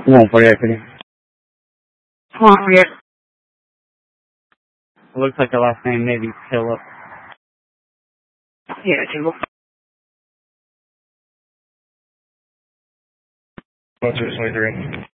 Won't forget it. Won't forget. It looks like the last name maybe Philip. Yeah, Philip. What's your 23?